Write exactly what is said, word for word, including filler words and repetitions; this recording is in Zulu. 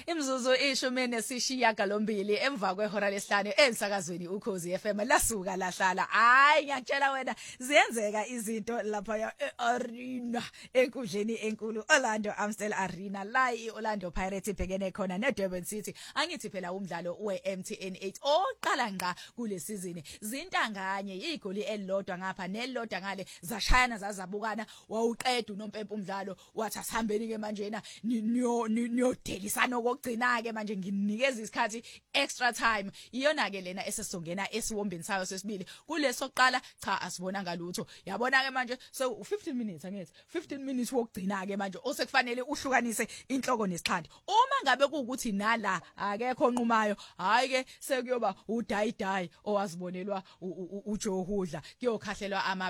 Imzuzu ishumi nesishiyagalombili emva kwehora lesihlanu emsakazweni Ukhozi F M lasuka lahlala. Hayi ngiyakutshela wena ziyenzeka izinto lapha eArena enkundleni enkulu Orlando Amstel Arena la iOrlando Pirates ibhekene khona neDurban City. Angithi phela umdlalo weM T N eight oqala ngqa kule season. Zintanganye igoli elilodwa ngapha nelilodwa ngale zashayana zazabukana wawuqeda unompempe umdlalo wathi asihambeni ke manje na niyo niyodelisana okugcina ke manje nginikeza isikhathi extra time iyona ke lena esesongena esiwombeni sayo sesibili kuleso qala cha asibonanga lutho yabona ke manje so fifteen minutes angithi fifteen minutes wokugcina ke manje osekufanele uhlukanise inhloko nesixhandi uma ngabe kuukuthi nala akekho onqumayo hayi ke sekuyoba udayidayi owazibonelwa uJoe Hudla kuyokhahlelwa ama